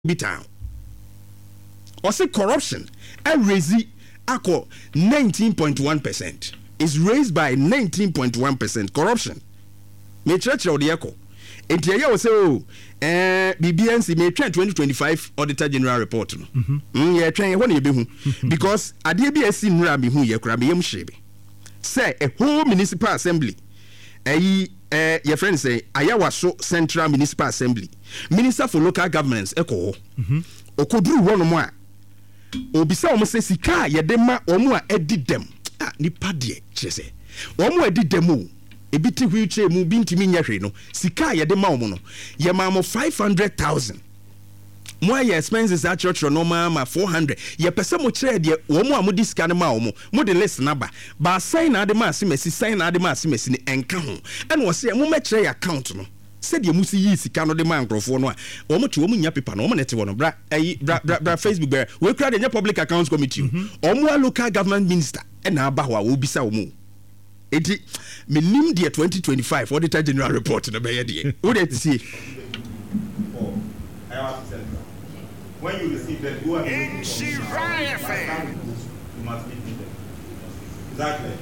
Bitan. Or say corruption and raise ako 19.1%. Is raised by 19.1% corruption. Me church or the echo. And here you say, oh, BBNC may try 2025 Auditor General Report. Yeah, trying one you because at the ABS in Rabi who you crabby shebe. Say a whole municipal assembly. Your friend say, Ayawaso Central Municipal Assembly. Minister for Local Governance, Echo. Okodru one more. Obisa almost say, Sika, Yadema, Omua edit them. Nipa die chese omo edi demo ebiti wheelchair mu binti mi nyahwe no sika ye de ma omo no ye ma mo 500,000 mo ye expenses at church no ma 400 ye pese mo kire de omo a mo di sika ne ma omo mo de list number ba sign na de ma asimesi sign na de ma asimesi ne enka ho ene wo se mo ma kire account no said you must yi sika no de man crofo no a omo ti omo nya paper no omo nete wono bra Facebook bra we kra de public accounts committee omo a local government minister and na aba ho a obisa omo enti menim de 2025 Auditor General report na be ye de wo de see when you receive that go and you must be them exactly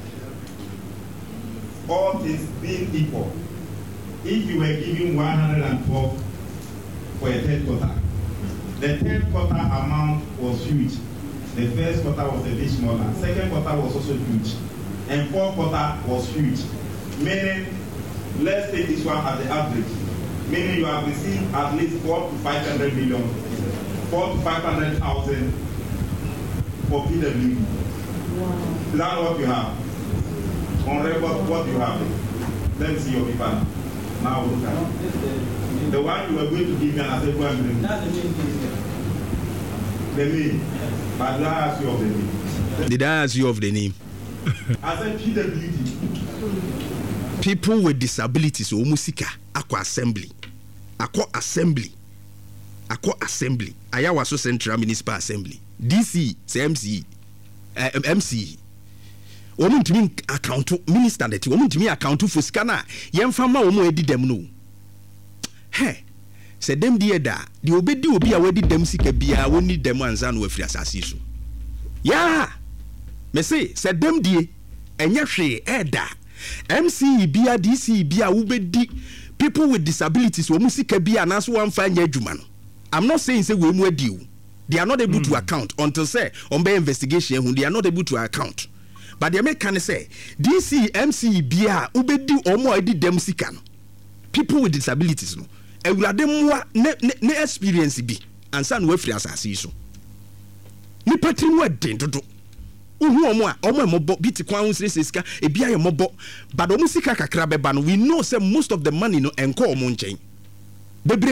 all things being equal. If you were giving 112 for a third quarter, the third quarter amount was huge. The first quarter was a bit smaller. Second quarter was also huge. And fourth quarter was huge. Meaning, let's take this one as the average. Meaning you have received at least 4 to 500 million, 4 to 500,000 for PW. Wow. Is that what you have? On record, what you have? Let me see your paper. Now look at the one you were going to give me and I said, that's the main case. The name. But did I ask you of the name? Did I ask you of the name? I said PWD. People with disabilities, Omusika, Aqua Assembly. Ayawaso Central Municipal Assembly. DC, MC. Woman to me account minister that woman to me account for scanner. Young farmer woman edi dem no. Hey, said them dear da. The obedi will be away dem sika bia we need them ansa no afri asase so. Yeah. Me say said them dear enya hwe da. MC bia DC bia wo bedi people with disabilities wo musika bia na so wan fa nya adwuma no. I'm not saying say we mu adi o. They are not able to account until say on be investigation they are not able to account. But the American say DC MC bia ubedi omo edi dem sika no people with disabilities no ewurade mwa ne experience bi ansa no afri asase so ni patri mu den dodo uhu omo mobo biti kwa hu sika e bia ye mobo but omo sika kakra beba no we know say most of the money no enko omo nchen bebre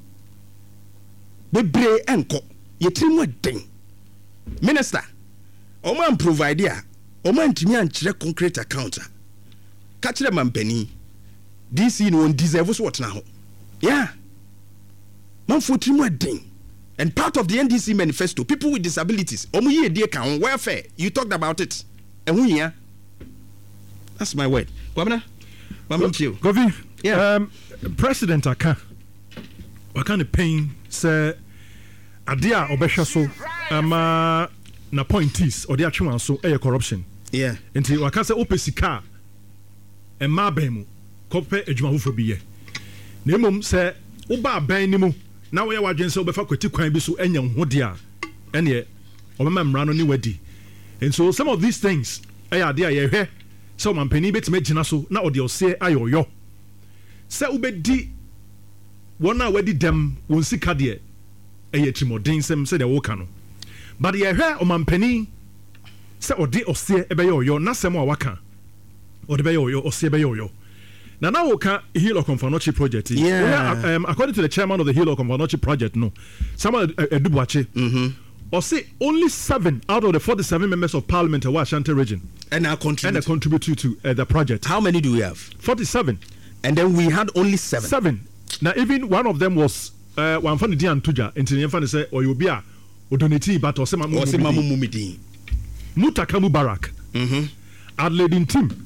enko ye tri mu den minister omo am provide ya Oman to me and check concrete account. Catch them and penny. DC no one deserves what now? Yeah. Man for 3 more thing. And part of the NDC manifesto, people with disabilities, omuye dear can welfare. You talked about it. And we here. That's my word. Governor? Govi. Yeah. President Aka. What kind of pain say Adia Obeshaso na pointies or the actual one so corruption. Yeah. Until I can say opesika and ma bemu kope ejuma for be. Nemum say uba ben nimu. Now we are watching so before kweti kwan bi so enya ho dia. Ene o mama mra no ni wadi. And so some of these things aya dia ye hwe so man pani betime gina so na o de o se ayoyo. Se ubedi wona wadi dem won sika de eye trimodin sem se de wo ka no. But ye hwe o man pani se odi ose ebeye oyo na sem a waka odi beye oyo ose ebeye oyo na woka Hill of Komfanochi project. Yeah. According to the chairman of the Hill of Komfanochi project no Samuel Edubuache or say only 7 out of the 47 members of parliament of Ashanti region and contribute to the project. How many do we have? 47. And then we had only 7. Now even one of them was one fan Dian Tuja until you fan say or you be a donate but or say Mutaka Mubarak. Adelaide team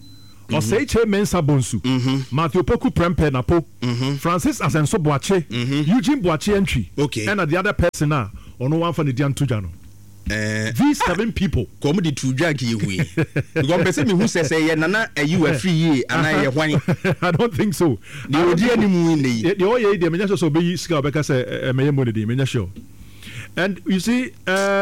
Oseiche Mensa Bonsu, Matthew Poku Prempe Napo, Francis Asenso Boache, Eugene Boache entry. Okay. And the other person now, or no one for the Dian Tujano. These 7 people. Come the two drag you we. Because person who says say nana you a free year and I wine. I don't think so. The idea ni mu ni. The oye the menya so be ska because menya mo the menya show. And you see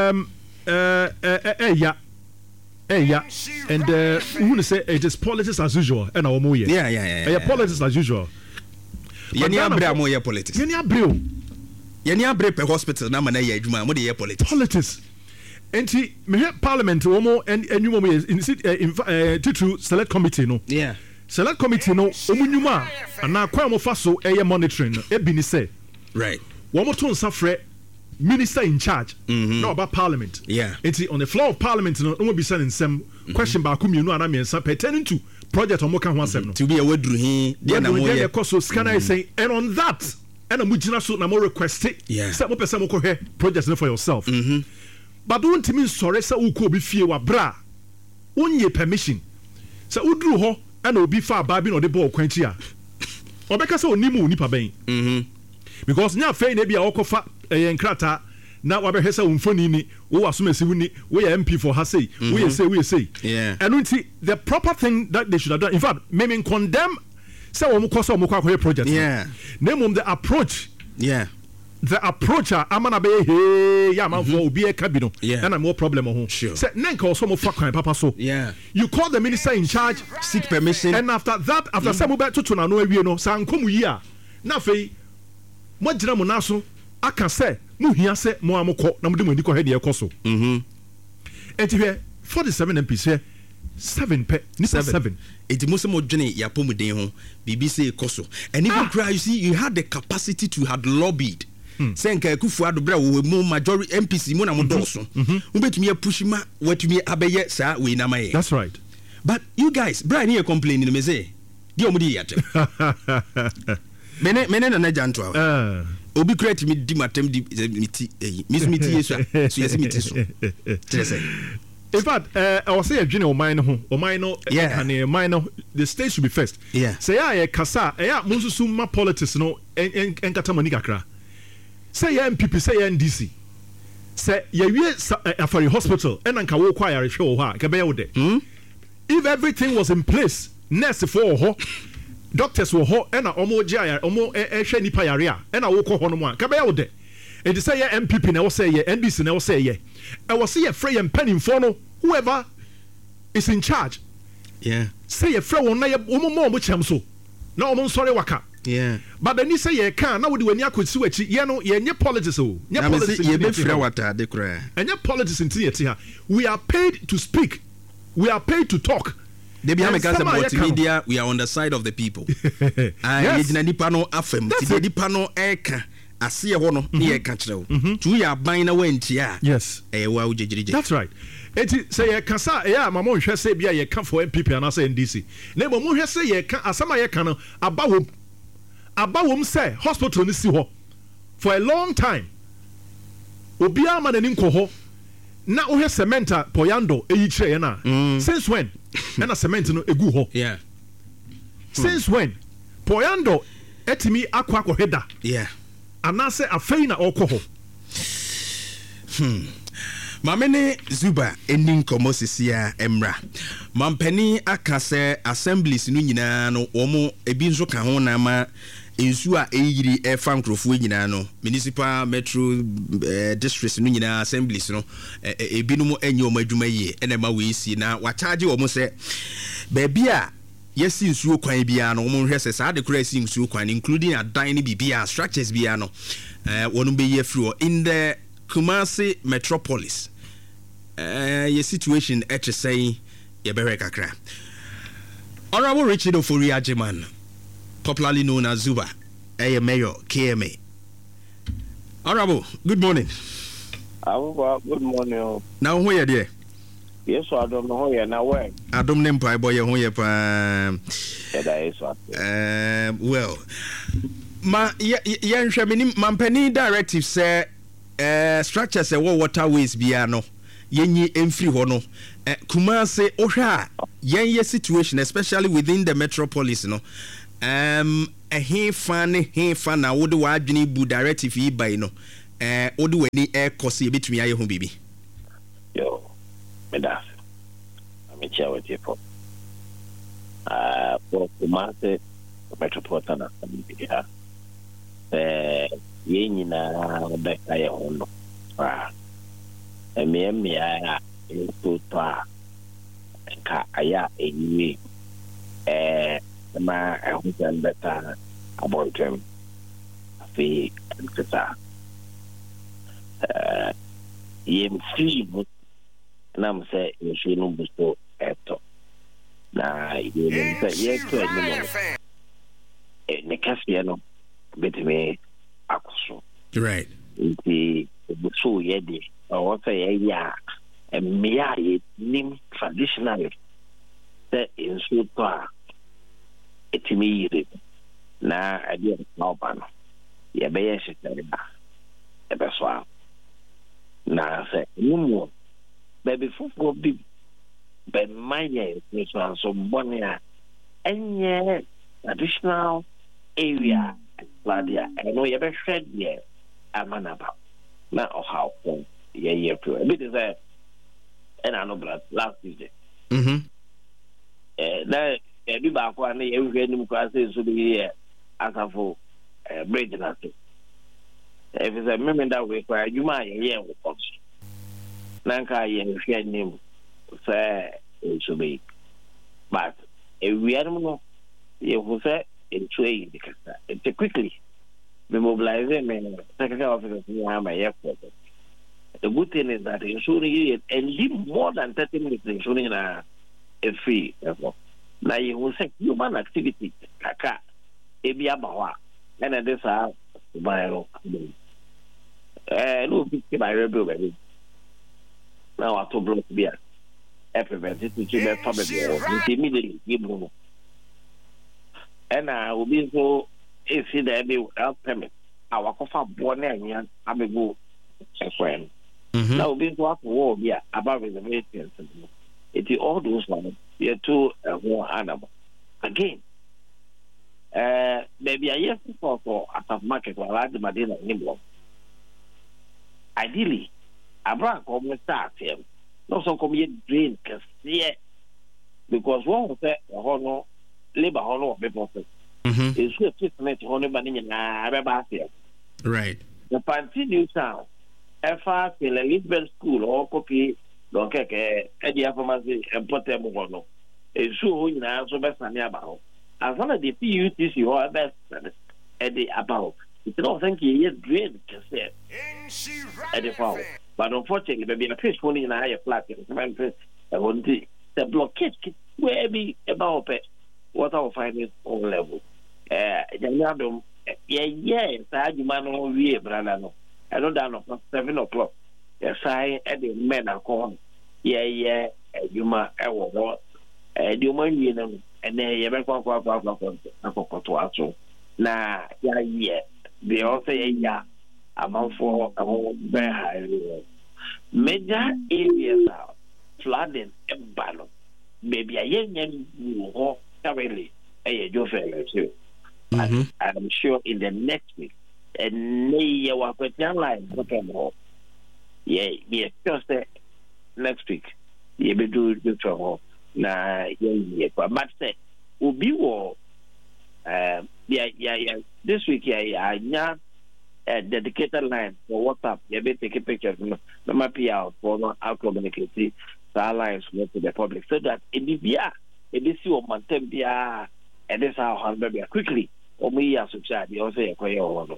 yeah. And who say it is politics as usual and our moye. Yeah. Politics as usual. Yeni abre mo ye politics. Yeni abre per hospital na mana ye adwuma mo de ye politics. Politics. Enti me parliament omo and you mo in to select committee no. Yeah. Select committee no omunyuma ana kwa mo fa so eye monitoring no e bi ni say. Right. Wo mo to nsafre minister in charge. No about parliament. Yeah. Enti on the floor of parliament no mo be sending some question ba kumienu ana miensa pertaining to project omo kan ho asem no. To be a wedru hin dey na mo ye. So scanner is saying and on that and mo gina so na mo request it. Yeah. Say mo person mo ko he project no for yourself. But don't mean sorry say wo ko bi fie wa bra. Wonye permission. Say udru ho and obi fa ba bi no de ball kwanchi a. Obeka say onimu nipa ben. Because nya fe na bia okofa enkrata na wa be hesa umfoni ni wo asomasi huni we MP for her say we say yeah. And the proper thing that they should have done, in fact me condemn say wo mkoso wo kwa project. Yeah. Name the approach. Yeah. The approacher amana be hey ya man for obi e kabino and I'm more problem ho. Sure. Say nenka also mo fa kwan papa so. Yeah. You call the minister in charge, seek permission, and after some be to na no awie no san komu yi a na fei mo gina mo naso aka say mo hia say mo amokọ na mo de mo ndi ko he de e koso. Enti hwe 47 MPs here 7 pe nipa 7. It must mo dwene ya pomuden ho BBC koso. And even cry, you see, you had the capacity to have lobbied. Senka Kufuado bra wo mu majority MPC mo na mo doso. Mo betumi push ma watumi abeye sa we na maye. That's right. But you guys, Brian here complaining me say, di omudi yate. Mene na janto. Obi create me di matem di miti miss miti yeso. So yes miti so. In fact, I was saying general mine no the state should be first. Yeah. Say ya kasa ya munsusu ma politics no enkata mani kakra. Say ya MPP say ya NDC. Say ya wie afari hospital and anka wo kwa ya rehwe wo ha ka be wo de. If everything was in place, nurse for ho, doctors wo ho and omo jaya omo ehwe nipa yare a and wo ko ho no mo ka be wo de. And to say MPP na say NDC na say ye. I was say free and penny for no whoever is in charge. Yeah. Say a free one na mo chem so. Na omo sorry waka. Yeah. But then you say ye can now when you akosi wachi ye no ye nye politics o. Nye politics. Ye be free water de kra. And politics in here. We are paid to speak. We are paid to talk. They be having multimedia. We are on the side of the people. Yes. Nipa no afem. Ti nipa no eka. Asiye hono ni eka kyerɛw. Tu ya ban na wantia. Yes. Wa ujejirije. That's right. Eti say ye kasa ya mama nhwe say bia ye ka for MPP and say NDC. Na mo nhwe say ye ka asama ye ka no abawom say hospital ni si ho for a long time. Obi ama na ni nko ho. Na wo hwe cementa poyando eyi kyerɛ ye na. Since when? Na cement no egu ho. Yeah. Since when? Poyando etimi akwa heda. Yeah. Anase afei na okoho. Mamene Zuba ending komosisia emra. Mampani akase assemblies no nyina no omo ebi nso ka ho na ma ensu a eyiri efa nkrofo nyina no municipal metro districts no nyina assemblies no ebi no mo enye omo adwuma yie ena ma we si na wa charge omo se baabi a yes nsuo kwan bia no omo hwese sa de kura si nsuo kwan including adan ne bibia structures bia no wonu be ye free in the Kumasi metropolis your situation at say ye be kakra. Honorable Richard Ofori Ajiman, popularly known as Zuba, mayor KMA. Honorable, good morning. Good morning. Now who you there? Yes, I don't know who you now where. I don't know boy who you well. Ma mampani directive say structures waterways biano yenyi emfiri ho no Kumase ohwa yenye situation especially within the metropolis no he fan na wode wa adwene bu directive yi bai no wode wani kose e betumi aye ho bibi yo medas amecha wetie for Kumase metropolitan assembly ha yenyi na beka ye ho no emia total ka aya enyi ma ehujan beta abontem afi nketa yem free nam se yesu no busto eto na yem se yeto enyi ne kasia no betime akoso right nti buso yedi o say ya emia nim traditionally that in super etimi yire na ade na obano ye be ye shitare ba e be so na say nimu baby fufu bi be maye ni so bonia enye traditional area ladia I know ye be shed ye amanaba na o how ye pro a bit is a and I know blood last Tuesday na bi ba ko na ye hwe nim kwa say so be asafo bridge na so if is a member that we kwa juma ye wo ko na nka ye hwe nim say so be but we are no ye who say it trade because it quickly be mobilizing me secretary officer ya ma ye ko. The good thing is that ensuring it and live more than 30 minutes ensuring a free. Now you will say human activity, kaka, ebia bawa, and this are bio. No, by rebel baby. Now I told block beer. Prevent it to keep probably immediately give no. And I will be so if there be without permit. Our coffee born and I may go a friend. Now we go up war yeah about reservations. It is all those ones. We are too more animal. Again, maybe a year for at the market while I the Medina anymore. Ideally, a brand come start him. No so come yet drain can see because one will say a honor labor honor people say. It's good to make honor but in right. The panty new sound. Efa ke la Lisbon school or copy donc edia pharmacy important mo no e so nyina so be sane about as one of the PUTC or best edi about it don't think you dream can say edi for but unfortunately be a peaceful in a higher flat man the blockade where be about what our finance on level the sa juma no wie brana no I don't know 7 o'clock. Yes, I at the men are called. Yeah, you might have what you might and then you make one to also. Now, yeah, they all say, yeah, amount for very high. Major areas are flooding and battle. Maybe a young walk really a Joffrey too. I'm sure in the next week. And they were quite young line. Yeah, just next week. You be do trouble. Nah, but say, will be war. Yeah. This week, yeah, dedicated line for WhatsApp. You be take a picture. No matter out for our communication. The lines to the public so that it be it is your Montembia, and this how baby quickly. Or me as a child, you also acquire one.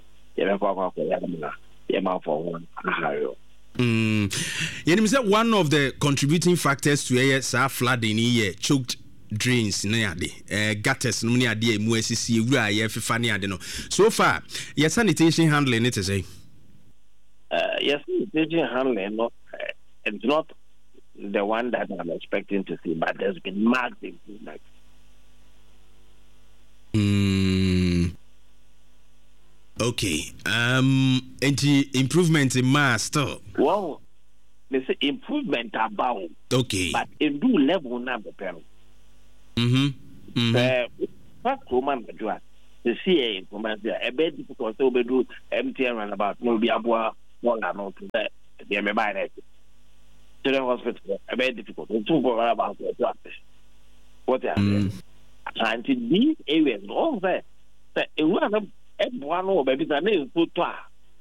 One of the contributing factors to flooding here choked drains gutters no ade mu asisi ewura ye fefa ne ade no so far your sanitation handling it is yes, sanitation handling no it's not the one that I'm expecting to see, but there's been marked improvement. Okay. Improvement in mass still. Well, they say improvement about. Okay. But in do level number panel. First woman do the CA information a bit difficult to do MTN and about no be abwa more than not to that. They may buy that. To the hospital, a bit difficult to go about what they are. And in these areas, all that one of one or baby that is put to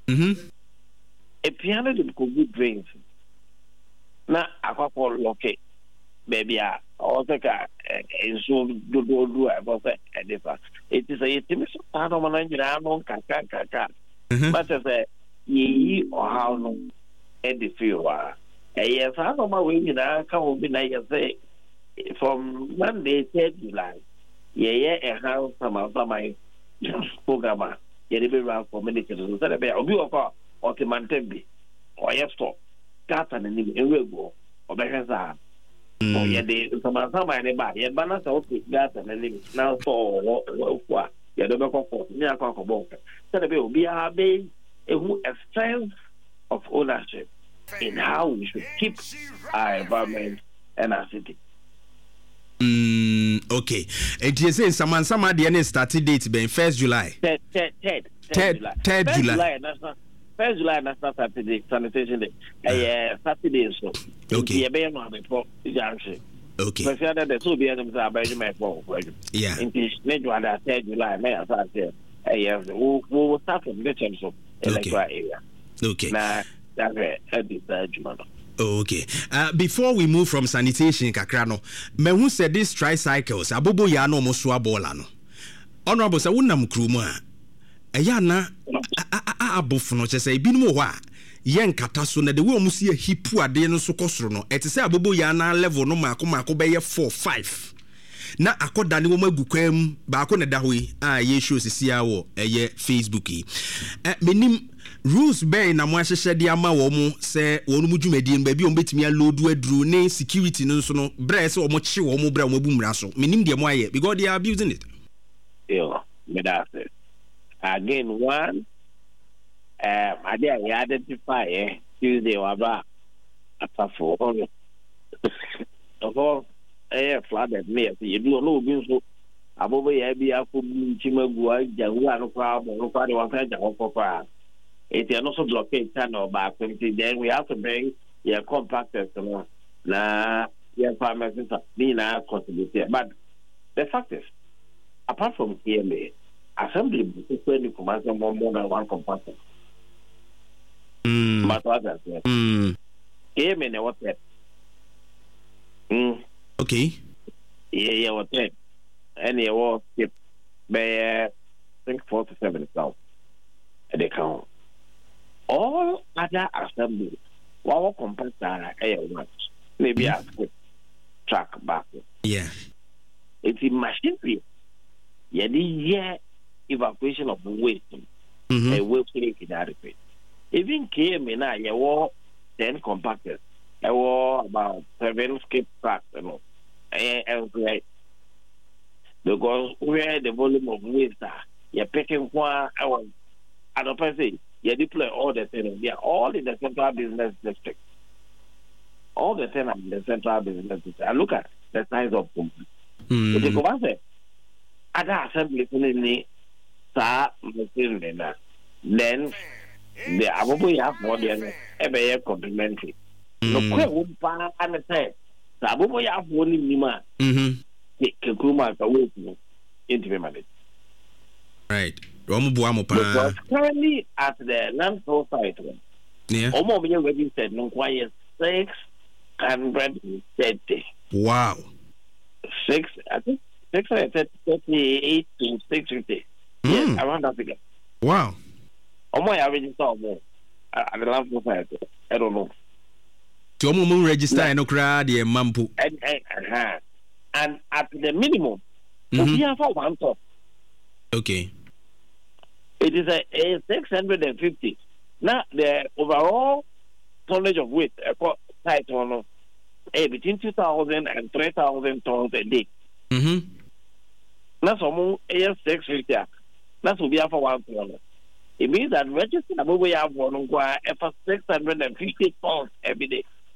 a piano could be drains. Now, I call okay, baby. Also, so do I was a different. It is a typical part of an kaka. But as a ye or how no, Eddie feel. Yes, I know my way in our come be like say from Monday, 3rd July. Yeah, a house some of my program. Yet be around for many children. So, I'll be or the Mantembi or yes, stop. Got an enemy or better. Oh, yeah, some anybody, yeah, but not so got and now so yeah, the back of near Cockabok. So there will be a sense of ownership in how we should keep our environment and our city. Okay. It is saying some DNA started date being 1st July. 3rd July. 1st July National Saturday Sanitation Day. Saturday so. Okay. Okay. But the so be them yeah. In the 3rd July, May I say, we will start from the terms of electoral area. Okay. Now that's it. Okay. Before we move from sanitation, Kakrano, me who said this tricycles, abobo ya no mo so abola no. Honorable say wonam kruma. Eya na abofo no chese binom ho a yen kata so na de we omusi ahipu ade no so kosoro no etese abobo ya na level no mako be ye 4-5 na akoda ne wo magukwam ba ko na da hoyi ye show sisi awo eye Facebook yi menim rules bay na mo ahyehye de ama wo mu se wonu mu dwumadi mba bi o betimi aloadu aduru ne security no so no bra se o mo kye wo mu bra mo abumra so menim de mo aye because they are abusing it. Yeah, me that again one I did identify Tuesday about after 4 of all flooded me you do no being so above be a chimagua no problem no party one kind of it is also blockade channel back then we have to bring your compactors na your farmers Nina contribute but the fact is apart from KMA assembly when you command more than one compactor. But others, came in what that. Okay. Yeah, what that. And it was skip by I think 47 south at the count. All other assemblies, our compactor one, maybe a skip track back. Yeah. It's in machinery. Yeah, the evacuation of the waste. A waste inadequate. Even came in a 10 compactors. I wore about 7 skip tracks, elsewhere. Because where the volume of waste are, you're picking one hour. I don't say you deploy all the 10. They are all in the central business district. All the 10 are in the central business district. I look at the size of them. If you go back there, other assemblies in the then the Abubu have more than a complimentary. No question and say the Abubu have only Nima. Kekuma away into managed. Right. Because currently at the landfill site, almost registered no quiet 630. Wow. 638 to 650. Yes, around that figure. Wow. Almost I register more at the landfill site. I don't know. To almost register and no crowd, the mampu. And at the minimum, we have for one top. Okay. It is a 650. Now the overall tonnage of weight site on between 2,000 and 3,000 tons a day. That's almost 650. That's what we have for 1 ton. It means that registered above we have one for 650 tons every day.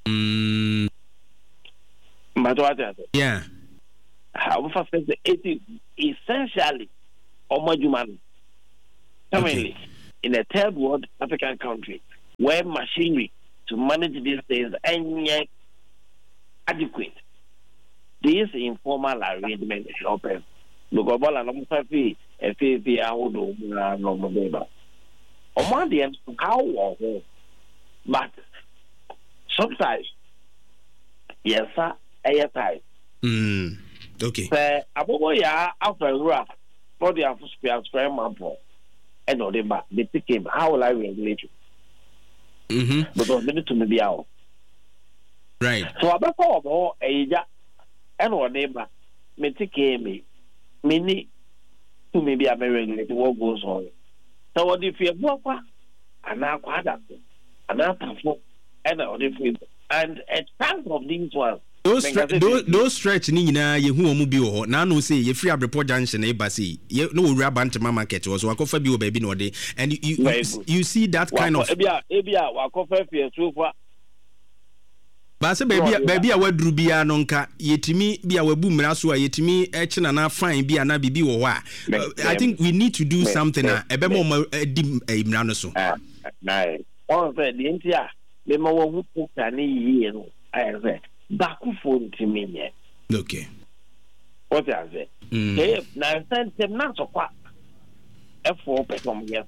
But what is it? Yeah. However, it is essentially homogeneous. Currently, in a third world African country where machinery to manage these things ain't yet adequate, this informal arrangement helps. Because all I'm saying, if I would no baby. On the end, how but sometimes, yes, sir, I okay. Aboya after rough, for the atmosphere, spare mampo, and no, they pick him. How will I regulate you? Because they need to be out. Right. So I before more a and or neighbor, me take me, many to maybe a regulate what goes on. So what if you have and now quite and now and a chunk of these ones. Those stretch ni nyina ye hu omu bi wo na no say ye free Abreport junction e ba say ye no wura Bantama market was wakofa bi wo baby no dey and you see that kind of ebia wakofa fie sofa ba say baby a waduru bia no nka yetimi bia wabu mra so a yetimi e china na fine bia na bibi wo ho a I think we need to do something ebe mo di mra no so na on say the entia me ma wo hu ka ni yi no I say back phone to me. Okay. What is it? Hey, now send them not so quite. F4 perform yes.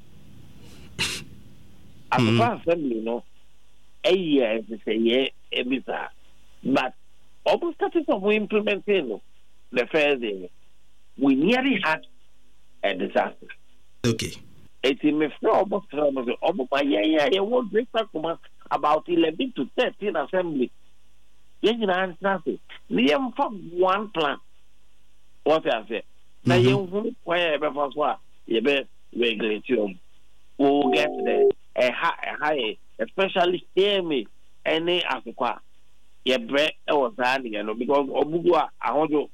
As far as you know, a year is a year, a bizarre. But almost started from implementing the first day, we nearly had a disaster. Okay. It's in me almost my year, won't break about 11 to 13 assembly. You answer it. One plan. What I say? Now you where before what you be regulate you. We'll get there a high, especially hear me any Africa. Your bread was handing, you know, because Obugua, I want you.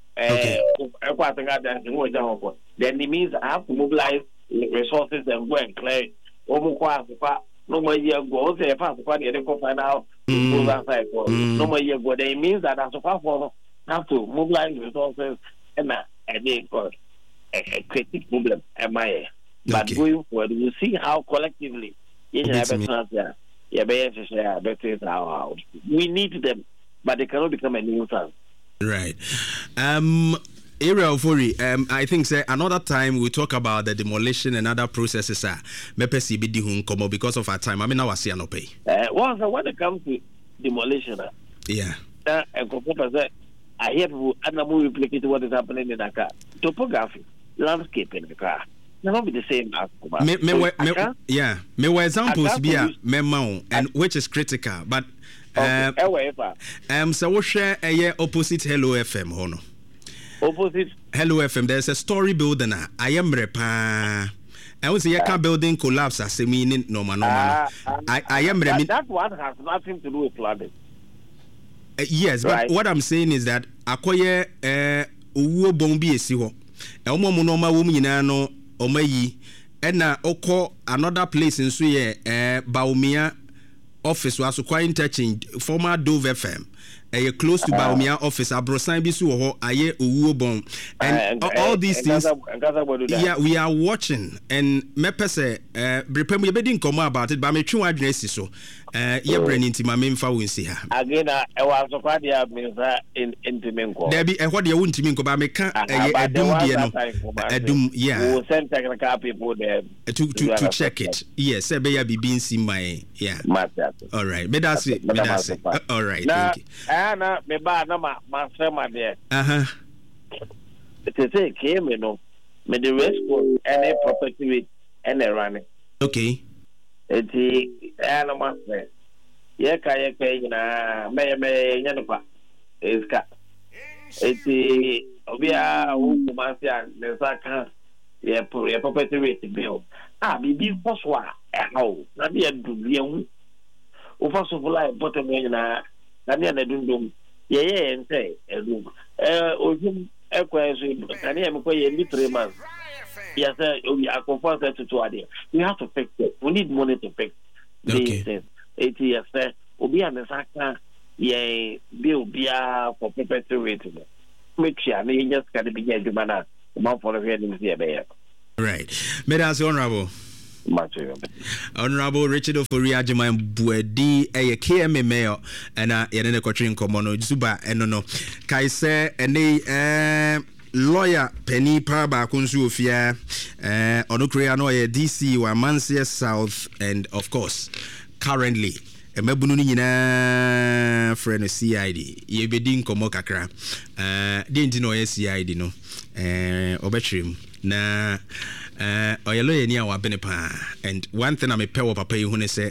Then it means I have to mobilize resources and go and clear Obugua. No more year go, say, fast, find out. No more year go. It means that as a platform have to mobilize resources and they got a critical problem. But going forward, you see how collectively we need them, but they cannot become a nuisance. Right. Area of worry. I think say another time we talk about the demolition and other processes. Because of our time. I mean, now I see no pay. When it comes to demolition, yeah. I hear people replicate what is happening in Accra. Topography, landscape in Accra. Not be the same as me were examples be a memo and which is critical, but so we share a year opposite Hello FM hono. Opposite Hello FM, there's a story building. I am repa. I would say a building collapse as a meaning no. I am that one has nothing to do with flooding. Yes, but what I'm saying is that akoye uwo bombi esiho. Omo monoma wo nyina no omayi na oko another place nso ye Baumia office was quite interchange former Dove FM. Close to Baumia office, Abrosan Bisu or Aye Uwobon, and all these things. Yeah, we are watching, and Mepese, Brepem, we didn't come about it, but I'm true address so. You're bringing to my main for we see her. Again, I was a party in Timinko. There be a what you want to mean about me can't a doom, yeah. We'll send technical people there to check it. Yes, I be being seen my, yeah. All right, but that's it. All right, thank you. Anna, me ba na my friend there. It say came, you know, me the rescue any property with any running. Okay. It's animal friend. Yeka na me yanapa. It's cat. It's obia who Masia Nesaka. Yeah, property with bill. Bibi Poswa. How? Not be a do. First of all, I bottom na. Nani anadundum ye and say ojum ekweso nani emko ye 3 months yes we are confused to ade we have to fix it. We need money to fix these things. 8 years obi a nesaka ye bill bia for perpetuity make sure na yin just can be here adwuma na o for here nim see be. Right. Medals honorable. Honorable Richard Ofori Ajiman Buedi KMA mayor and yene kotrin komono Zuba enono kai se ene lawyer Penny Parba kunsu ofia onokrea no ye DC wa Mansia South, and of course currently emebunu ni nyina friend CID ye bedi nkomo kakra denti no ye CID no obetrim na oyelo ye ni awabene pa. And one thing I'm a pay papa you say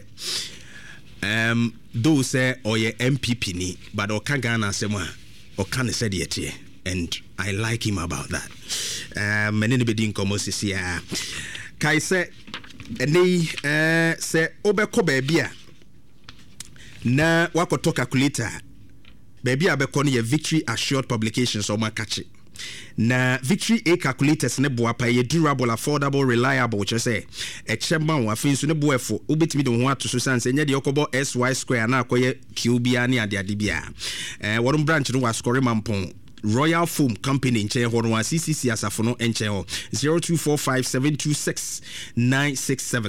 do say oye MPP ni but o kan Ghana asema o kan say de and I like him about that. Many bedi nkomo sisi ya kai say eni say obeko baby a na wakoto calculator baby abeko no ye Victory Assured Publications o makachi na Victory A calculators ne boa pa ye durable, affordable, reliable che say e chemba wo afin so ne boa fo obetimi de ho ato so sanse nya de yokobo SY square na akoye QBA ne ade bia wodum branch no was score mampon Royal Foam Company in Che Horwa CCC Asafono Enche 0245726967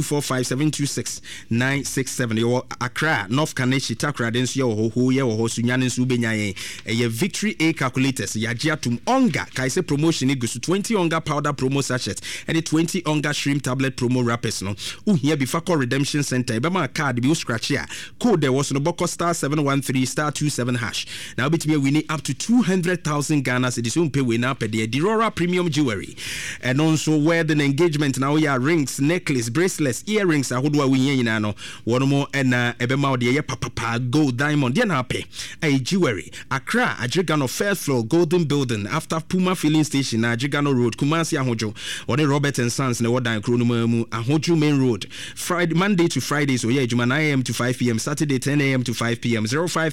0245726967 yo Accra North Kaneshi Takra dens yo ho ye ho sunyane su benyaye ye Victory A calculators ya giatum onga kaise promotion igusu 20 onga powder promo sachet and 20 onga shrimp tablet promo wrappers no here before redemption center be ma card be scratch here code there was no boko star 713 star 27 hash now bit me winning up to 200,000 Ghana cedis on pay win up at the Dirora Premium Jewelry and also wedding engagement now ya rings, necklace, bracelets, earrings ahodo we yin na no one more and ebema de ye papa gold diamond ya na pay a jewelry Accra Ajigano first floor golden building after Puma filling station Ajigano road Kumasi ahojo or Robert and Sons na wadan kronumu ahojo main road Friday Monday to Friday so yeah juma 9 a.m. to 5 p.m. Saturday 10 a.m. to 5 p.m.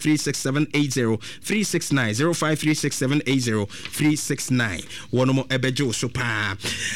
0536780369 0536780369 one more ebejo so pa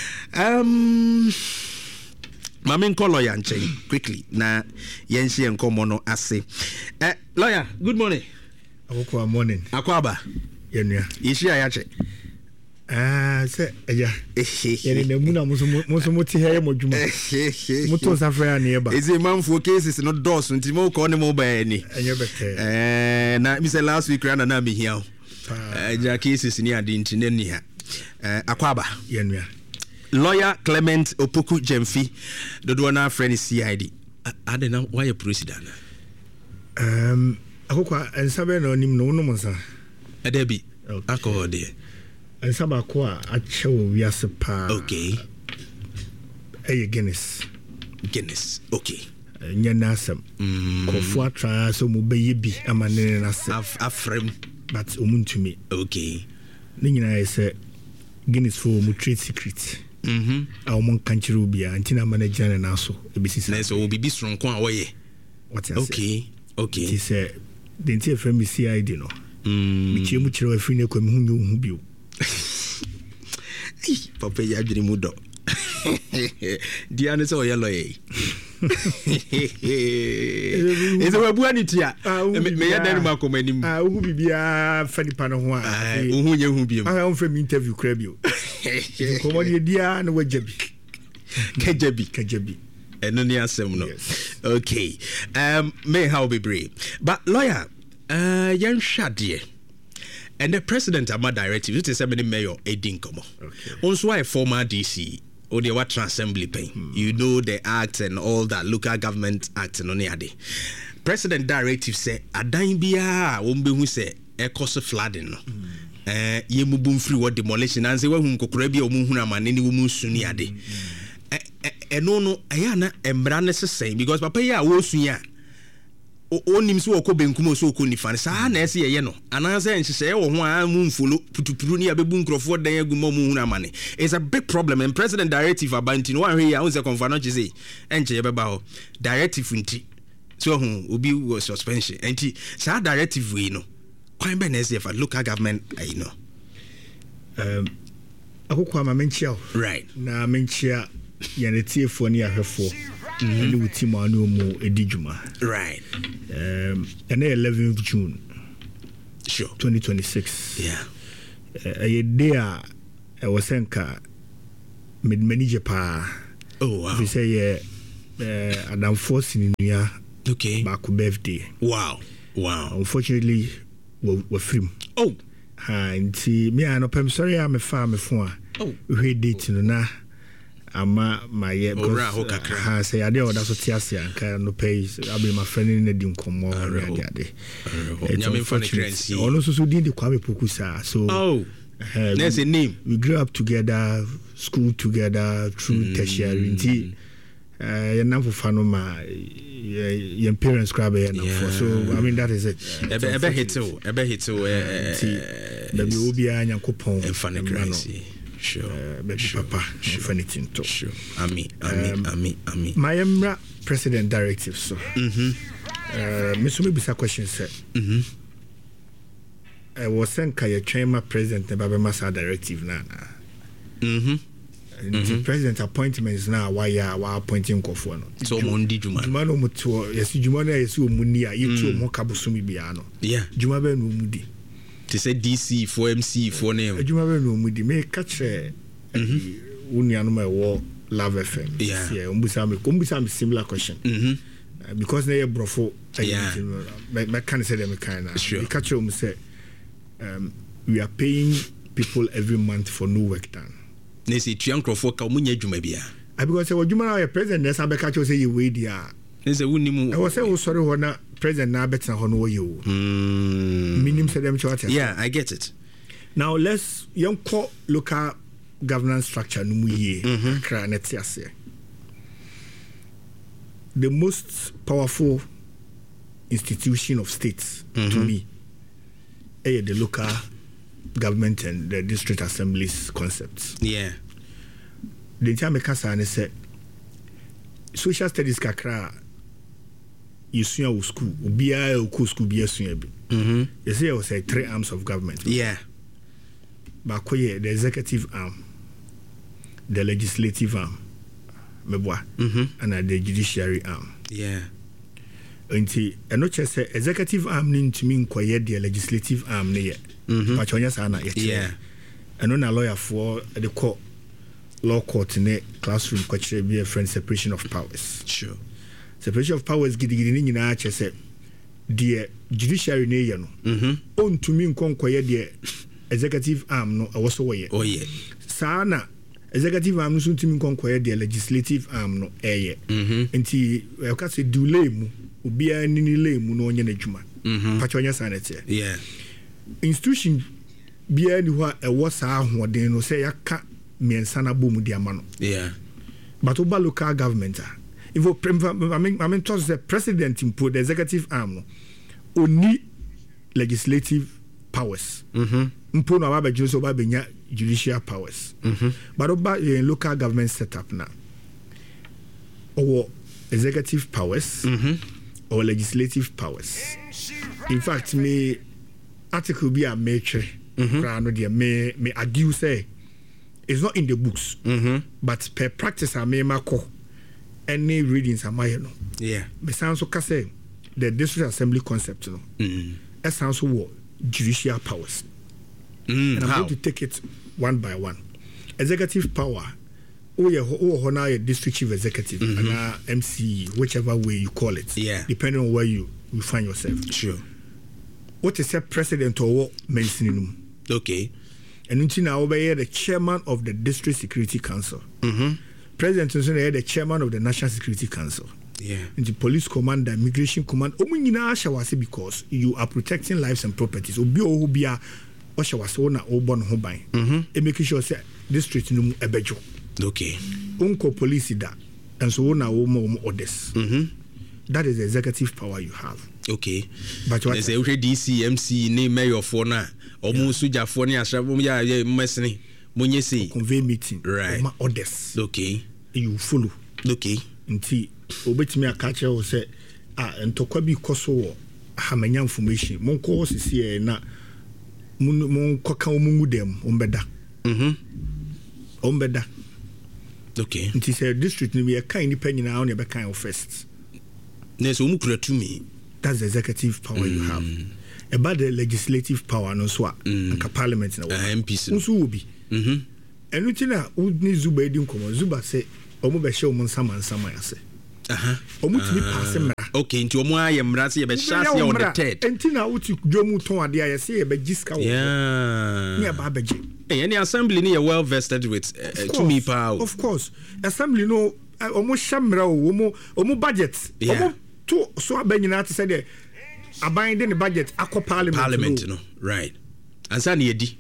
Mamin call lawyer nchen quickly na yenshi enkomo no ase lawyer good morning akwa morning akwaba yenua ishi ayache se eja yene na muna muso moti he modwuma muto safra na eba is a man for cases no dos nti mo ko ne mo ba ni enye bete na mi say last week rana na me here ja cases ni ade nti ne ni ha akwaba yenua lawyer Clement Opoku Jemfi dodo na friend CID ade na why president akokwa ensabe na onim no monsa edebi akode ensaba ko a achewo wiase pa okay Guinness okay nyana asem kofu atra so mu beye bi amane na se afrem but omuntumi okay ni nyina ese Guinness for mu trade secret a mon kanchiru bia antina manager na so ebisisi na so obibi sonko a woye what okay he said the entire family CID no mi chemu chiro afri ne kwa mi hu bio papa ya dwene mu do dia ne so yellow ese wabu anitia me ya dan ma komanim hu bibia fani pa no ho a hu nye hu biem on from interview kra bio komodi dia na wajabi kajabi eno ni asem no okay may how be brave but lawyer yan shade and the president ama directive it is a mayor edinkomo also a former DC or the what assembly pay you know the act and all that local government act no neade president directive say adan bia wo mbe hu say e cause flooding no ye mubum free what demolition and say wa hu kokora bia o mu hu na mane ni wo mu suni ade no aya na embra ne sesai because papa ya wo sunya onim so okọ benkum so okọ nifa sa na ese ye no ananse nhihye wo ho a mu mfolo putupuru ni abebu nkrofo dan aguma mu hu amane it's a big problem and president directive about no one here say confirm say enche ye beba ho directive nti so hu obi was suspension nti sa directive we no kwan be na ese for local government I know akokwa ma menchia right na menchia yanetiefo ni ahwefo and with team anu mu edijuma. Right. And 11th June. Sure. 2026. Yeah. A day I was enka mid manager pa. Oh wow. We say Adam forcing in ya. Okay. Back birthday. Wow. Unfortunately, we're free. Oh. And me I'm sorry I'm a farm phone. Oh. We date na ama my because say I dey order so tiasia kan no pay abi my friend in the nkomo ade. Also so did the Kwame Pokusa. So there's a name. We grew up together, school together through tertiary. Your number for Fanoma, your parents grab a number. So I mean that is it. Ebe hito. Ubia and Yankopon and funny currency. Sure. Papa, anything to. Sure. Ami. My Emra President Directive, so. Miss Bisa question said. I was sent Kaya Chairman President the Baba Masa Directive now. The president appointments now why you are appointing Kofuano. So Mundi Juma. Jumano Mutu, yes, Jumana is Munia, you two Mokabusumi Biano. Yeah. Jumabe no Mudi. To say DC for MC for name. Jumabe no Mudi may catch a Unianuma war Love FM. Yeah, Umbusam similar question. Because they are brofo. Yeah. I can't say them kind of. Sure. Catch say we are paying people every month for no work done. They say Triancro ka munye djuma bia. Because what you man president na say catch say you wait dia. They say wunimu. I was say sorry when president na better hono you. Minimum say them church. Yeah, I get it. Now let's young call local governance structure no mu ye. Kra net ase. The most powerful institution of states to me the local government and the district assemblies concepts. Yeah. The time I said social studies kakra you see school ubia school be you say was 3 arms of government. Yeah. But the executive arm, the legislative arm, and the judiciary arm. Yeah. Until and not just say executive arm need to mean the legislative arm near. But yeah. And on a lawyer for the court law court in a classroom could be a friend separation of powers. Sure. Separation of powers giddy in our chest the judiciary near own to mean the executive arm no also way. Oh yeah. Sana executive arm soon to mean the legislative arm no until I can say do lame ubi any lame no nya juma. Pachonya sanity. Yeah. Institution bia ni ho e wo saa hoden no say yaka miensa na bom di ama no. Yeah. But oba local government if I mean trust the president impo the executive arm no oni legislative powers. Mpo na ba just oba benya judicial powers. But oba local government setup na or executive powers or legislative powers. In fact me article be a major me argue say it's not in the books but per practice I may call any readings am I no yeah me sound so say the district assembly concept no that sounds so judicial powers and I'm going to take it one by one. Executive power oh now a district chief executive and MC whichever way you call it depending on where you find yourself. Sure. What is a president or what mentioning? Okay. And until now, obey the chairman of the District Security Council. President is the chairman of the National Security Council. Yeah. And the police commander, immigration command. Because you are protecting lives and properties. Obi obia oshawasona obon hobai. And making sure say district no ebejo. Okay. Unko police da. And so na orders. That is the executive power you have. Okay. But what is every DC, MC, name mayor for now, or Musuja for near Shabumia, Messini, Munyesi, convey meeting, right? Orders. Okay. You follow. Okay. Until obey me a catcher will say, and Tokabi Koso, Hamanya information, Monko is here na Mon Coca Mungudem, Umbeda. Umbeda. Okay. Nti say district no be kind nipa nyina on e be kind of first. Na so mu kura tumi. That's the executive power you have. About the legislative power no so anka parliament na MPs no so will be. Enu ti na udni Zuba edi nkomo Zuba say omo be hye omo nsama ya say. Omo timi pass mra. Okay, nti omo aye mra say be shase on the third. Enti na uti dwomu ton ade aye say be giska wo. Yeah. Ni aba beje. Any assembly ni well vested with to me power. Of course. Assembly no omo shamra omo budget. Omo to so abanyina to say the aban de budget akọ parliament no. Right. Ansa na yedi.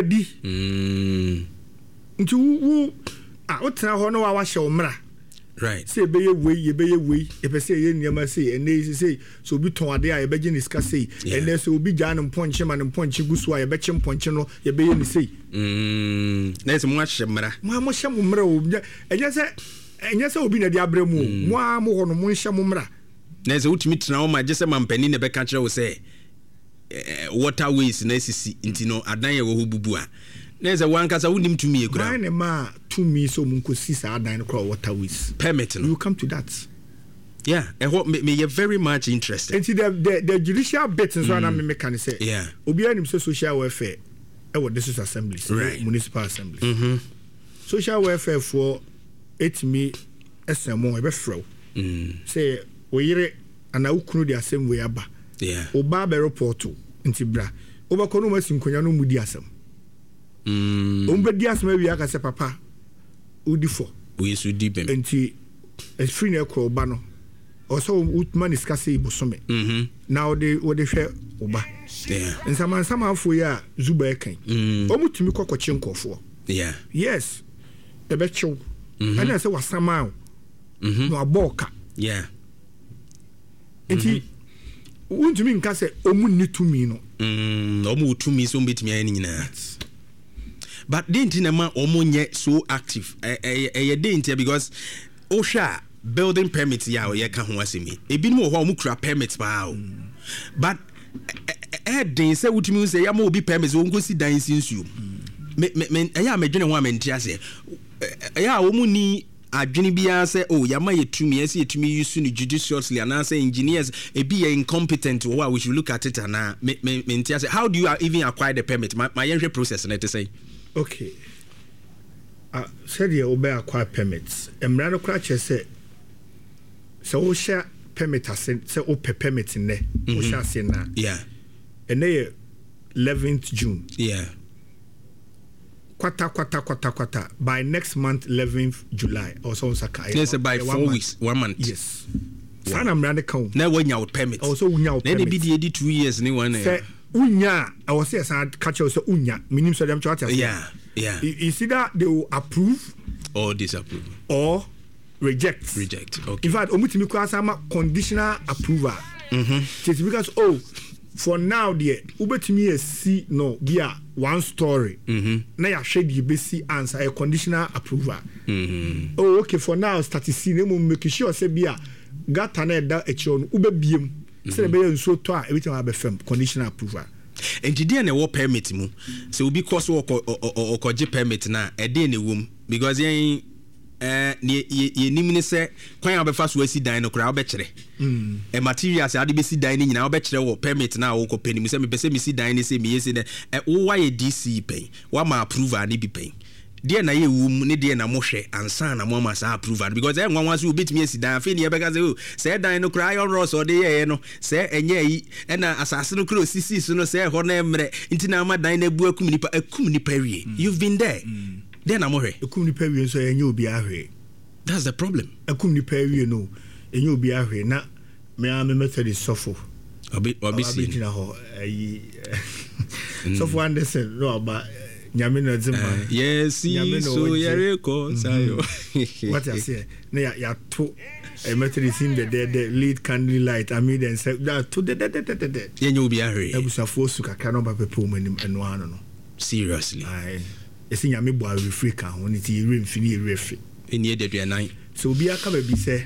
Nti wo otra ho no wa hye omra. Right. Say be ye we e pe say ye niam say ene say so obi ton ade a ye beje ni ska say ene so obi gya no ponche ma no ponche gusu a ye beche ponche no ye be ye ni say na se mo ahye mra mo hye mo mra o enye say obi na di abremu mo a mo ho no mo hye mo mra na se utimi tena o ma je se mampani ne be ka kire wo say waterways na sisi intino adan ye wo bubu a na se wankasa wonim tumi ekura na ma tumi so mun ko sisa adan ko waterways permit no you come to that. Yeah, me you're very much interested. And see the judicial bit and so on me can say. Yeah. Obi anim say social welfare this is assemblies, right. Municipal assemblies. Social welfare for me SMO e be fro. Say oyire ana ukunu the asem we aba. Yeah. Oba be report nti bra. Oba kono ma sinkonya no mudi asem. Ombe di asem wi aka say papa udi for. We so deep nti es free na ko oba no. Also utman is kase ibosome. Now they hwe oba. Yeah. Nsama afo ya Zuba ekan. Omutumi kokoche nkofo. Yeah. Yes. The becho. And I say wasama. No aboka. Yeah. Enti untumi nka say omu ni tumi no. Omu tumi so mbetimi ani nyina. But didn't na omu nye so active. Didn't because Osha building permits ya ye ka ho asemi. Ebi no ho kura permits pa. But den say wutumi say ya ma obi permits wo ngosi dan sinsuo. Me ya medwene ho amentia say ya wo mu ni adwene bia say ya ma yetumi ese yetumi use no judiciously and say engineers ebi ye incompetent or we should look at it and me mentia say how do you even acquire the permit my yenhwe process na to say. Okay. Said you obey acquire permits. Emrano Cratcher said, so share permit has sent, say, permit in there. We shall say now. Yeah. And they 11th June. Yeah. Kwata. By next month, 11th July. Or so, Saka. Yes, by 4 weeks, 1 month. Yes. Sana Mrana count. Now, when you permit. Also, when you permit. Then it be 2 years, anyone. Unya, I was saying, I catch also Unya, minimum so them charter. Yeah. You see that they will approve or disapprove or reject. Okay. In fact, omutimi kwa sama conditional approval. Just because for now there, ubetimi see no be a one story. Na ya shade you be see answer a conditional approval. Okay, for now start to see name make sure say be a gata na da echo no ubebiem. Say be nso to a everything will be firm conditional approval. And today na wo permit mu so obi course wo okoje permit na e dey na wom because ye nimne say kwan abefa so asi dan no kra obekere e materials ade be si dan ni nyina obekere wo permit na wo ko peni mu say me pese me si dan ni say me yesi na wo wa ye DC pen wa ma approval ni bi pen dia na ye wum ne dia na mo hwe ansa na mo ma sa approval because nwanwa so obetimi asi dan afi ne ye beka say dan no cry on ross or de ye no say enye yi na asase no kro sisi so no say ho na emre ntina ma dan na bu akum nipa wie you've been there dia na mo hwe akum nipa wie so enye obi ahwe that's the problem akum nipa wie no enye obi ahwe na me method is suffer obi si na ho ayi suffer Anderson no about nyame no dzema yes so yare ko sayo what I say na ya to Methodist in the lead candle light amid and say that to the yenye obi ahwe ebusafo su kakra no ba pepo manim eno ano no seriously ai esi nyame bo refree ka ho ni ti remfini refi eni ededua nan so obi aka ba bi say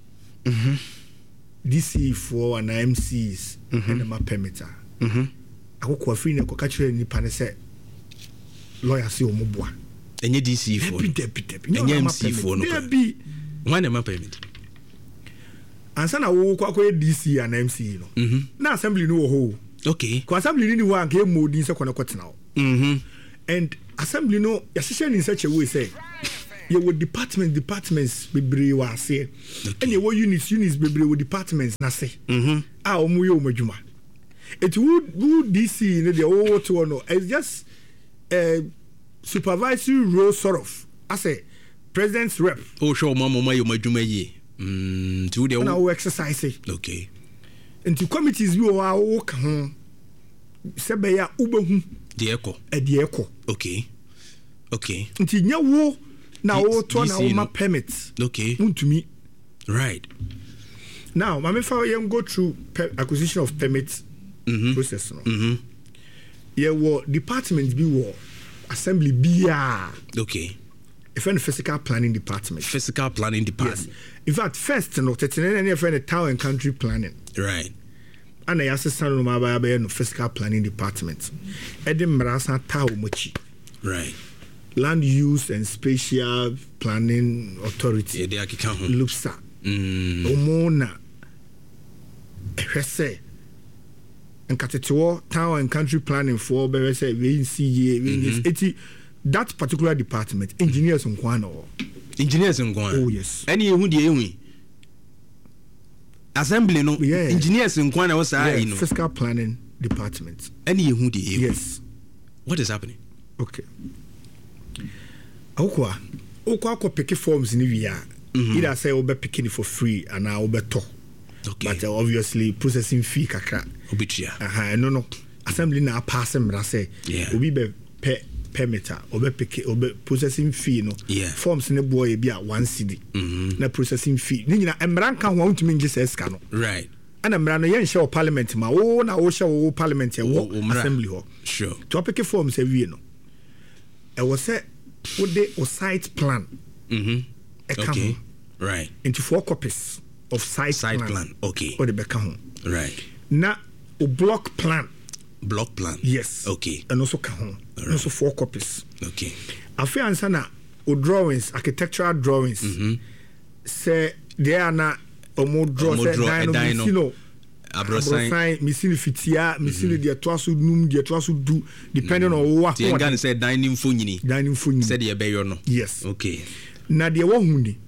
DC for an MCs and my permitter akoko afri ne ko ka kire ni pa ne say lawyer say omoboa Enye DC for. Enye MC for no. Why na permit? Ansa na wo kwa DC and MC no. Na assembly no wo ho. Okay. Kwa assembly ni wo anka emodi se kwana kwetena wo. And assembly no yahye in such a way say you with departments bebre wa ase. And you units bebre with departments na say. Omo ye omadwuma. It would DC no the whole to no. It's just supervisory role sort of. I say president's rep. Oh sure mama ye omadwuma ye. To the now exercise. Okay. Into committees you are work ho. Sebe ya ubehu. The echo. The echo. Okay. Nti nya wo na wo to na wo ma permits. Okay. Untumi. Right. Now, my friend, go through acquisition of permits process. No. Yeah, wo departments be wo assembly be okay. If any physical planning department. Yes. In fact, first no any town and country planning. Right. And I assistant no ma ba no physical planning department. Edim Marasa Tao Mochi. Right. Land Use and Spatial Planning Authority. Yeah, they are LUPSA. Omona. Hwese. Nkatetewo town and country planning for be say we see that particular department engineers on kwano. Oh yes. Any who dey ehun. Assembly no engineers in kwana was fiscal planning department. Any who dey ehun. Yes. What is happening? Okay. Okwa pick forms in via. Either say obe picking for free and now obe to. Okay. But obviously processing fee kakra. Obitia. No. Assembly na pass mra say. Obi be permitter obe pick obe processing fee no. Forms ne boy be a 1 cedi. Na processing fee. Ni na emra kan ho ntumi nje se ska no. Right. And emra no yen show parliament ma wo na wo show parliament e wo assembly ho. Sure. To pick forms e wie no. E wo say wo de o site plan. Okay. Right. Into 4 copies of site plan. Okay. Or the beka. Right. Na o block plan. Yes. Okay. And also kahon. Right. Also 4 copies. Okay. Afi ansa na o drawings, architectural drawings. Say there are na omo draw dino. Abrosign missing fitia, missing the toasu num, the toasu do, depending on what. You can say dining funny. Said the abeyo no. Yes. Okay. Na de wo hundi.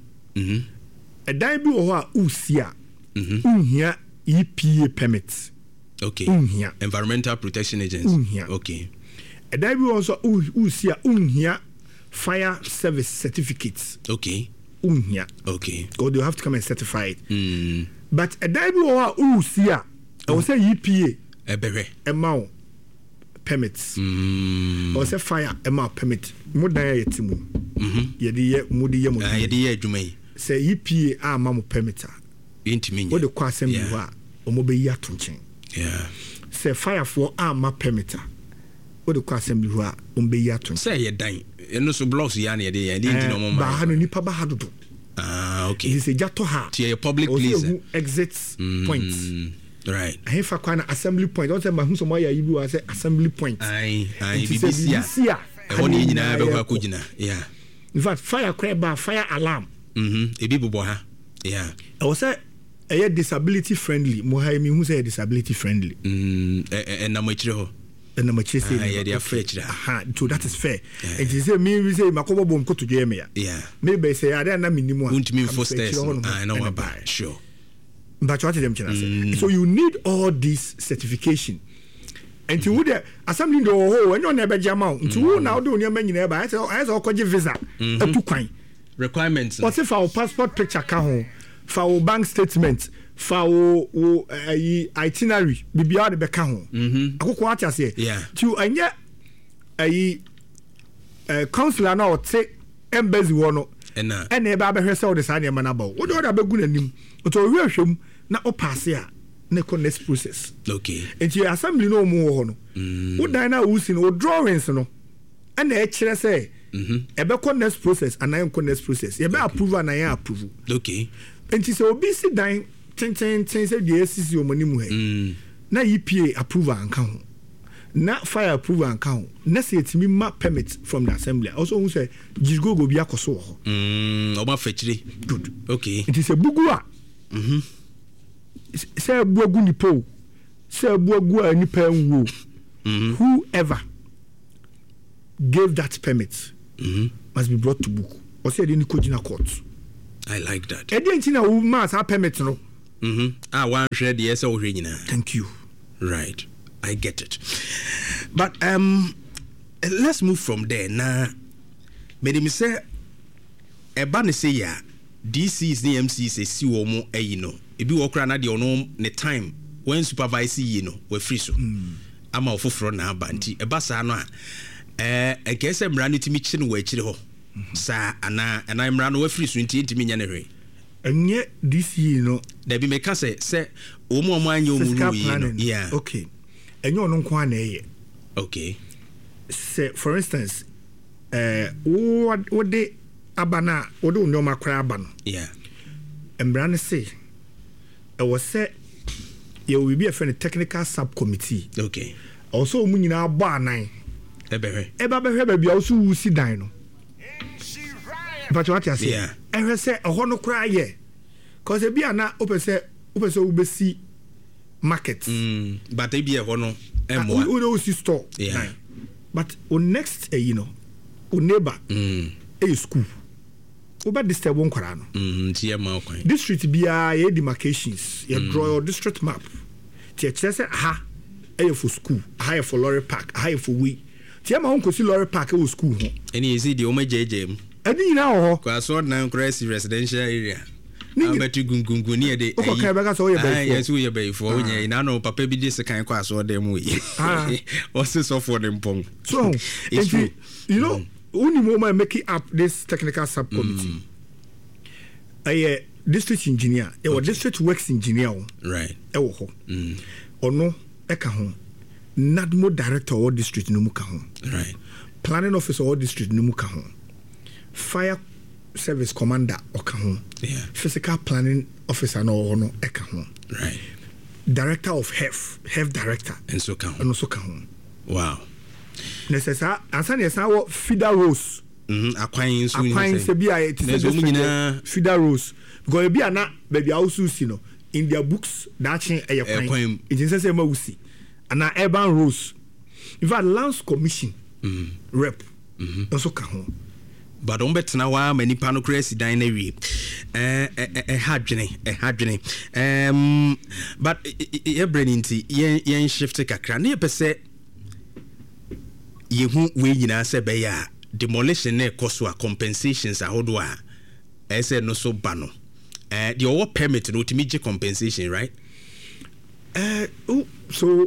A dan bi wo ho a usia. Unhia EPA permits. Okay. Unhia Environmental Protection Agency. Okay. A dan bi also usia unhia fire service certificates. Okay. Unhia. Okay. Or you have to come and certify it. But a dan bi wo ho a usia, I will say EPA amount permits. Or say fire amount permit. Mo dan ya yetimu. Yedi adwuma say EPA amamu permitter intimi what the kwa assembly wa omo be yi atonchen say fire for ama permitter what the kwa assembly wa omo be yi atonchen say ye dan eno so blocks ya na ye dey no mo ba ha no nipa ba ha dodo okay this is jato ha to a public place exits points right I fa kwa na assembly point don't say ma hu so mo ya yi bi wa say assembly point BBC e woni nyina be kwa kugina in fact fire crab fire alarm ebi bobo ha I was say a disability friendly mo ha mi hu say disability friendly na mo chire ho na mo chire say so that is fair and you say me say makobo bom ko to dwe me ya maybe say ada na minimum untimi for stairs na wa buy sure but what them chana say so you need all this certification and to the assembly do ho when you never jam out to now do near many never I say okoje visa etu kwan requirements what if our passport picture ka ho for our bank statement for our itinerary bibia de beka ho akoko atia say to anya consular na o te embassy wo no na e ba be hwese o de sa ne ma na ba wo de o da begu nanim to wi ahwem na o pass ya na ko next process okay and your assembly no mo ho no wo dan na wo si no drawings no and e kire say ebe ko next process and I ko next process you be approve and I approve okay and you say obi si dan ten say the ACC o mani mu he na EPA approve an ka ho na fire approval and count na say it ma permit from the assembly also who say jigo go bia koso ho oba fetchire good okay it is a bugu a say bugu ni po say bugu a nipa nwo whoever gave that permit must be brought to book or say any kojina court. I like that. E dey ntina wo ma sa permit no one share the yes or thank you. Right, I get it. But let's move from there. Now, me say, ebane say ya DCs, the MCs, see womo you know. If you walk around at the ne time when supervise you know we free so. I'm out for front now, banti. Ebasa no I guess I'm running to me chin we chire ho. Sa ana I'm running we free so inti me nyane enye this year no there be make say omo anya omu no yeah okay enye ono nko na eye okay say for instance what de abana what do nyoma kra aba no yeah embra ne say e was say you will be a friend technical subcommittee okay also omu nyina abo anan eba behwe ba bia also wusi dan no but what you say yeah ehwe say oho no kra ye cause e bia na opese ubesi market but e bia ho no emwa we do see store yeah but on next you know on neighbor school over disturb one kwara no district bia ye demarcations you draw your district map tie say ha e for school ha for lorry park ha for we tie ma won kosi lorry park e school ho any is the o ma jejem eni nyina ho kwa so na cross residential area abeti gungungu ni de o ka bega so ye be yes we be for onya ina no papa bi de sekan kwa so dem we o se so for dem pong so if you know only moment making up this technical subcommittee district engineer district works engineer right e wo ho ono e ka ho NADMO director or district no mu ka ho right planning officer or district no mu ka ho fire service commander okaho yeah physical planning officer no ono ekaho right director of health director and so kaho wow necessary answer yes our feeder rows akwan se bia it is feeder rows go bia na baby also see no in their books that chain ekwan it is say ma wusi ana urban rows in fact lands commission rep also kaho but on betna wa many pano crazy dan na wi hadwene but e brainti yen shift kakra na pese yehu we nyina se be ya demolition na cost wa compensations ahodo a ese no so ba no the over permit no to meet compensation right so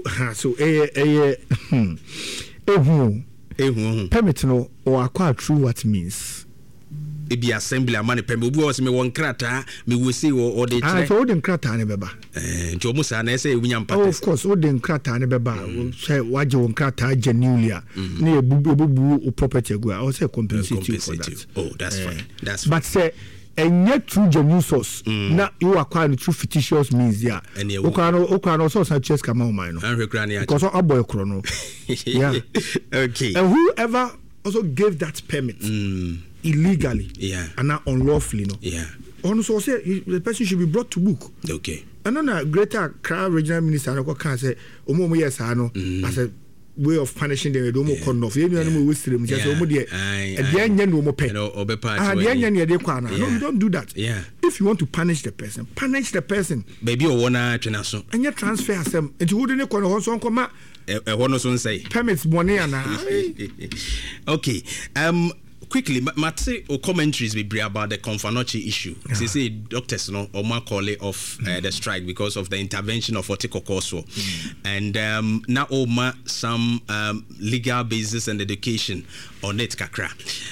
permit no or acquire true what means it be assembly amane permit obi was me won krata me we say or the so odin krata ne beba nti omo sa na say wunya mpata of course odin krata ne beba say waje won krata genuinely na ebubu property go I say compensate you for that oh that's fine that's but say enye true genuine source na you acquire true fictitious means ya okano source na chess kama o man no because aboy kro no yeah okay and whoever also gave that permit illegally and not unlawfully no also say the person should be brought to book okay and then a greater Accra regional minister no can say omo yes no as a way of punishing them do mo kon off you know we stream just omo de e de anya no mo pe no de anya ne de kwa na no you don't do that if you want to punish the person baby o wona twena so anya transfer asem enti wo de ne kon ho so nkoma hono so say permits money ana okay quickly matse o commentaries be about the Konfanochi issue say doctors no or more call it off the strike because of the intervention of Otikokoso and now some legal basis and education on it kakra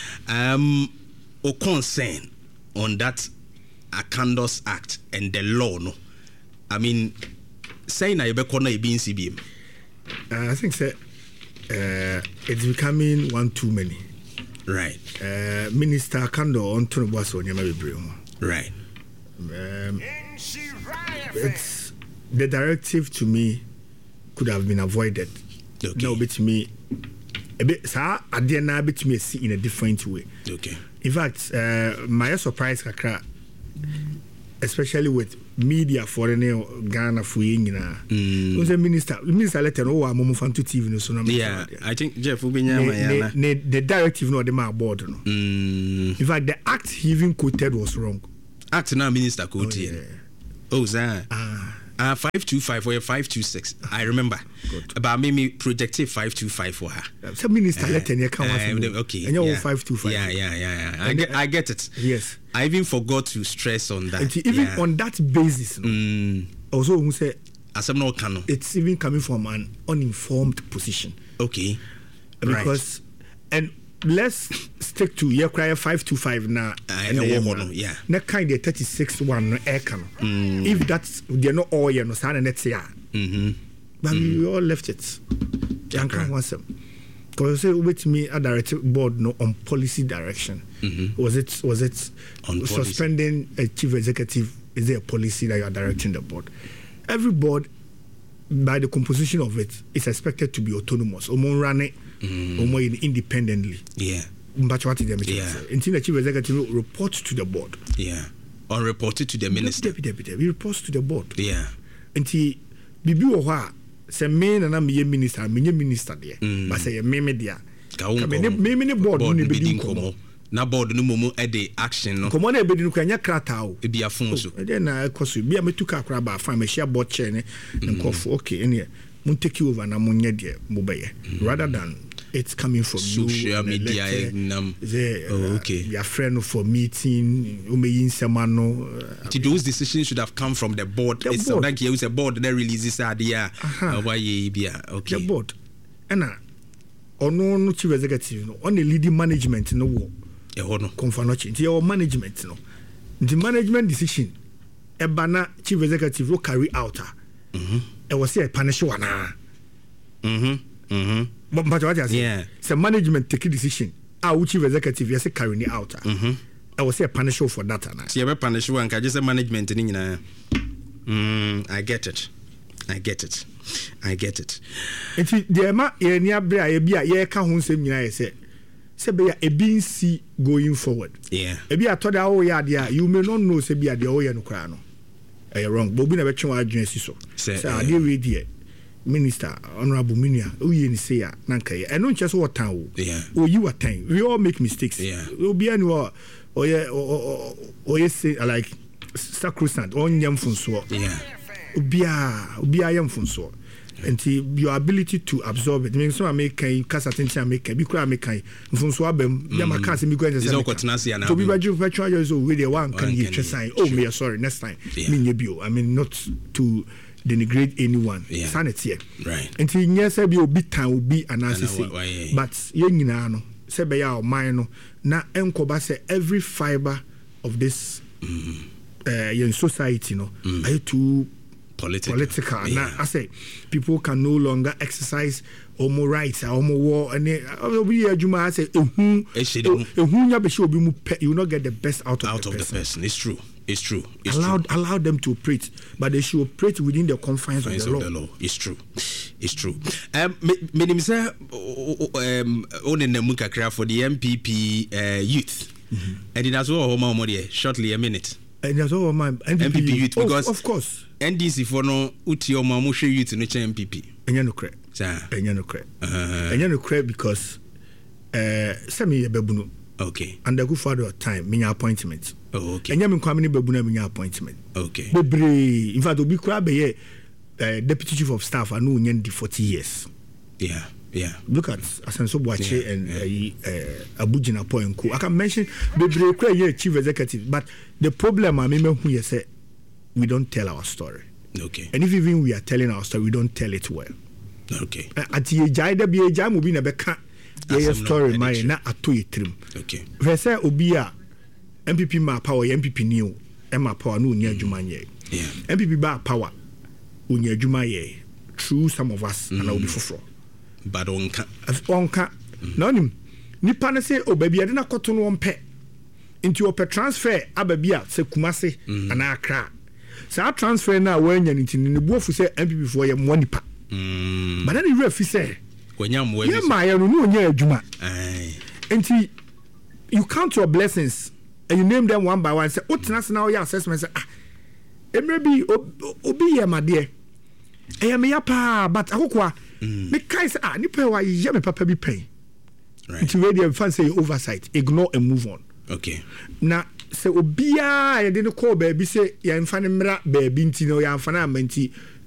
o concern on that Akandos Act and the law no I mean saying na yebe corner e be CBM I think say it's becoming one too many. Right. Minister Kando on to Bosso Nyama Bebre. Right. It's the directive to me could have been avoided Okay. Now bet me a bit sa adeɛ na bet me see in a different way. Okay. In fact, my surprise kakra, especially with media for the Ghana for the minister letter no wa mo fan to TV no so na. Yeah, I think Jeff Ubinya the directive no the ma board no. In fact, the act he even quoted was wrong. Act now minister quoted. Oh, sir. 525 or 526. I remember. Good. But maybe projected 525 for her. Some minister letter you can't okay. And you're 525. Yeah. I get it. Yes. I even forgot to stress on that. And even on that basis, also who say as I'm not canon. It's even coming from an uninformed position. Okay. Because and let's stick to your cry 525 now. Yeah. That kind of 36 one air can. If that's they're not all you know, and let's say but we all left it. Because with me a directive board no on policy direction. Was it on suspending policy? A chief executive? Is there a policy that you are directing the board? Every board, by the composition of it, is expected to be autonomous. Run it independently. Yeah. But what is the until the chief executive reports to the board. Yeah. Or reported to the minister. He reports to the board. Yeah. Until Bibi Oha say me na me minister there. But say me media. Me board no be komo. Na board no momo e dey action no. Komo na be di no kwanya krata o. E bia fon so. E dey na ekoso bia metuka akra ba fa me share board chair ne nkofo okay ene mun take over na mun nye de mobeye rather than it's coming from social media okay your friend for meeting semano those decisions should have come from the board. It's like you say board that releases idea why okay the board and no chief executive no on the leading management no wo confirmation your management no the management decision e bana chief executive will carry out it was a punish one but what I say so management take a decision chief executive yes carrying it out I was say a punish for that na see a punish one ka just management ni nyina I get it enti the ma ye ni abra ye bia ye ka ho nsem nyina ye say be ya ebinsi going forward e bia to da wo ya dia you may not know say bia dia wo ye no kra no wrong but we na be twen adwene si so say ade we die minister honorable minia uye ni say ya nanka ye eno nche so wotan wo o yi wotan we all make mistakes obi ani o say like sacrosanct on yam funso obi a yam funso and your ability to absorb it means so I make kasa tension make bi kura make funso abem ya maka se mi go and say to be baju petrol so we the one can you sign me sorry next time me bio I mean not to denigrate anyone sanity right and yes be obi tan obi anase but ye nyina no se be ya o man no na enkoba se every fiber of this in society no are too political. Now I say people can no longer exercise homo rights or homo war and we adwuma I say you will not get the best out of the person. It's true. Allow them to operate, but they should operate within the confines of the law. It's true. Me say on in the muka for the MPP youth. And it has all shortly a minute. And that's all my MPP youth because of course NDC for no uti o mamushe youth no MPP. Enya no kre. Enya no kre because semi bebuno. Okay. And the good father of time minya appointment. Oh, okay. Enya me kwame ne bebuno minya appointment. Okay. Bebre in fact obi kra be ye deputy chief of staff anu nyen di 40 years. Yeah. Look at Asenso Boache and Abujina Poenko. I can mention Bebre kra ye chief executive, but the problem I mean who you say we don't tell our story. Okay. And if even we are telling our story, we don't tell it well. Okay. At ye jaida be a jam be na beka ye story my na ato ye trim. Okay. Verse obia MPP ma power MPP new ma power no nya adwuma ye. Yeah. MPP ba power onya adwuma ye through some of us and I will be for. But onka. Na nim nipa na say obabi ade na koto no ompe. Into your transfer ababia se Kumase ana Accra. Sa transfer na wanya nti ne buofu say MPP for ye mo nipa. But then you refi say Wanyam my no near Juma. And you count your blessings and you name them one by one. Say, what's now your assessment? Say, it may be obi my dear. I am ya pa, but akokwa. Me kai say nipa wa ye me papa bi pay. Right. Until where the fan say oversight, ignore and move on. Okay. Now say obia ye dey call baby say ya mfa ne mra baby nti no ya mfa na amanti